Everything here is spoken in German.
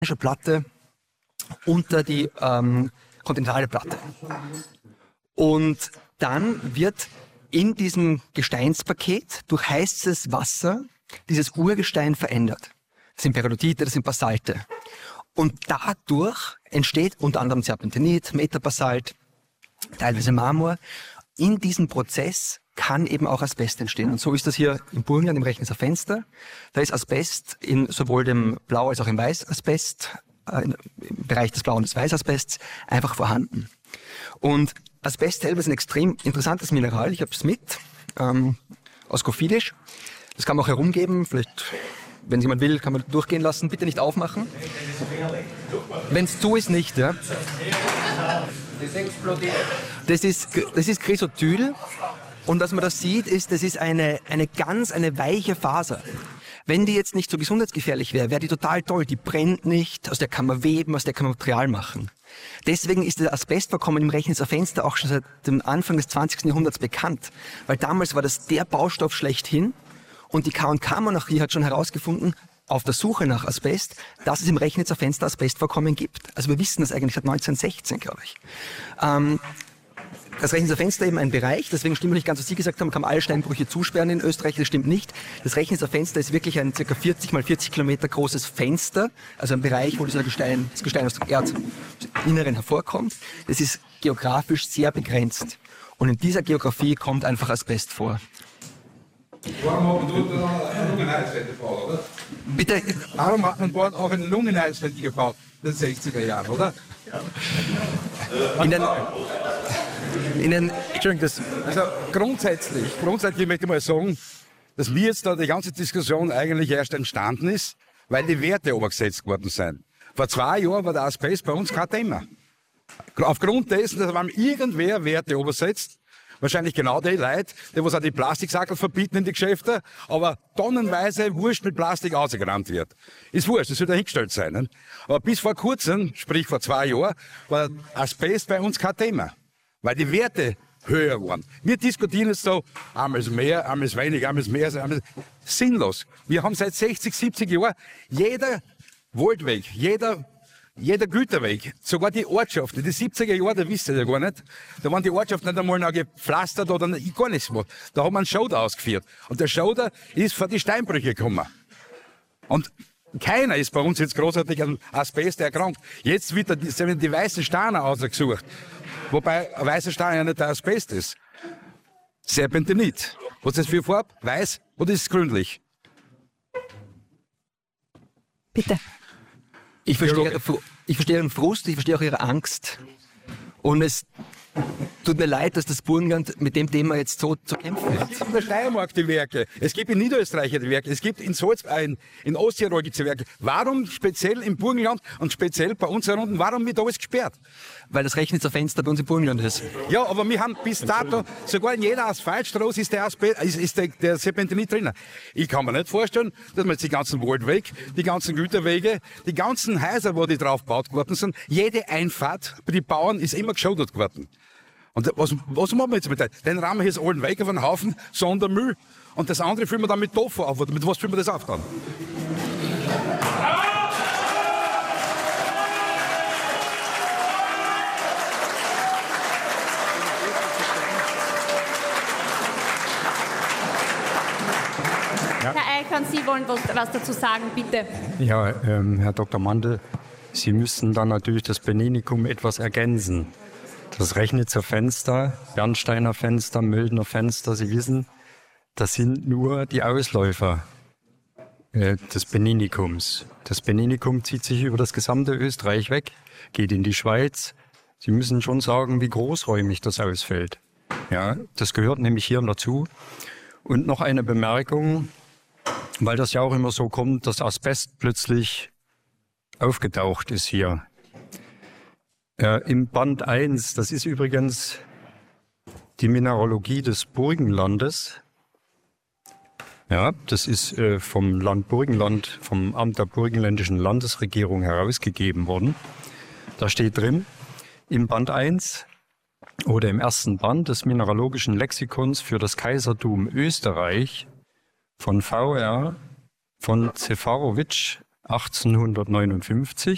Platte unter die kontinentale Platte. Und dann wird in diesem Gesteinspaket durch heißes Wasser dieses Urgestein verändert. Das sind Peridotite, das sind Basalte. Und dadurch entsteht unter anderem Serpentinit, Metabasalt, teilweise Marmor. In diesem Prozess kann eben auch Asbest entstehen. Und so ist das hier im Burgenland, im Rechnitzer Fenster. Da ist Asbest in sowohl dem Blau- als auch im Weißasbest, im Bereich des Blau- und des Weißasbests, einfach vorhanden. Und Asbest selber ist ein extrem interessantes Mineral. Ich habe es mit, aus Cofidis. Das kann man auch herumgeben. Vielleicht, wenn es jemand will, kann man durchgehen lassen. Bitte nicht aufmachen. Wenn es zu ist, nicht. Ja. Das explodiert. Das ist Chrysotyl. Und was man da sieht, ist, das ist eine weiche Faser. Wenn die jetzt nicht so gesundheitsgefährlich wäre, wäre die total toll. Die brennt nicht, aus der kann man weben, aus der kann man Material machen. Deswegen ist das Asbestvorkommen im Rechnitzer Fenster auch schon seit dem Anfang des 20. Jahrhunderts bekannt. Weil damals war das der Baustoff schlechthin. Und die K&K-Monarchie hat schon herausgefunden, auf der Suche nach Asbest, dass es im Rechnitzer Fenster Asbestvorkommen gibt. Also wir wissen das eigentlich seit 1916, glaube ich. Das Rechnitzer Fenster eben ein Bereich, deswegen stimmt nicht ganz, was Sie gesagt haben, man kann alle Steinbrüche zusperren in Österreich, das stimmt nicht. Das Rechnitzer Fenster ist wirklich ein ca. 40 mal 40 Kilometer großes Fenster, also ein Bereich, wo das Gestein aus dem Erdinneren hervorkommt. Das ist geografisch sehr begrenzt. Und in dieser Geografie kommt einfach Asbest vor. Warum haben wir dort eine Lungenheilswette gebaut, oder? Bitte? Warum hat man dort auch eine Lungenheilswette gebaut? In den 60er Jahren, oder? Also grundsätzlich möchte ich mal sagen, dass mir jetzt da die ganze Diskussion eigentlich erst entstanden ist, weil die Werte obergesetzt worden sind. Vor 2 Jahren war der Asbest bei uns kein Thema. Aufgrund dessen, dass man irgendwer Werte obersetzt, wahrscheinlich genau die Leute, die was auch die Plastiksackel verbieten in die Geschäfte, aber tonnenweise Wurst mit Plastik ausgerannt wird. Ist wurscht, das soll dahingestellt sein. Ne? Aber bis vor kurzem, sprich vor 2 Jahren, war Asbest bei uns kein Thema. Weil die Werte höher waren. Wir diskutieren jetzt so, einmal ist mehr, einmal ist weniger, einmal ist mehr, sinnlos. Wir haben seit 60, 70 Jahren jeder Waldweg, jeder Güterweg, sogar die Ortschaften, die 70er Jahre, da wisst ihr ja gar nicht, da waren die Ortschaften nicht einmal noch gepflastert oder gar nichts mehr. Da haben wir einen Schoder ausgeführt. Und der Schoder ist vor die Steinbrüche gekommen. Und keiner ist bei uns jetzt großartig an Asbest erkrankt. Jetzt werden die weißen Steine ausgesucht. Wobei ein weißer Stein ja nicht der Asbest ist. Serpentinit. Was ist das für Farbe? Weiß oder ist es grünlich? Bitte. Ich verstehe Ihren Frust, ich verstehe auch Ihre Angst. Und es tut mir leid, dass das Burgenland mit dem Thema jetzt so zu kämpfen hat. Es gibt in der Steiermark die Werke, es gibt in Niederösterreich die Werke, es gibt in in Osttirol die Werke. Warum speziell im Burgenland und speziell bei uns herunten, warum wird alles gesperrt? Weil das Rechnitzer Fenster bei uns im Burgenland ist. Ja, aber wir haben bis dato, sogar in jeder Asphaltstraße ist der Serpentinit drin. Ich kann mir nicht vorstellen, dass man jetzt die ganzen Waldwege, die ganzen Güterwege, die ganzen Häuser, wo die drauf gebaut worden sind, jede Einfahrt bei den Bauern ist immer geschodet geworden. Und was machen wir jetzt mit dem? Den rahmen wir jetzt allen Weg auf einen Haufen Sondermüll und das andere füllen wir dann mit Tofu auf. Oder mit was füllen wir das auf dann? Ja. Herr Eichhorn, Sie wollen was dazu sagen, bitte. Ja, Herr Dr. Mandl, Sie müssten dann natürlich das Beninikum etwas ergänzen. Das Rechnitzer Fenster, Bernsteiner Fenster, Möldener Fenster, Sie wissen, das sind nur die Ausläufer des Beninikums. Das Beninikum zieht sich über das gesamte Österreich weg, geht in die Schweiz. Sie müssen schon sagen, wie großräumig das ausfällt. Ja, das gehört nämlich hier dazu. Und noch eine Bemerkung, weil das ja auch immer so kommt, dass Asbest plötzlich aufgetaucht ist hier. Im Band 1, das ist übrigens die Mineralogie des Burgenlandes. Ja, das ist vom Land Burgenland, vom Amt der Burgenländischen Landesregierung herausgegeben worden. Da steht drin, im Band 1 oder im ersten Band des Mineralogischen Lexikons für das Kaisertum Österreich von VR von Zefarowitsch 1859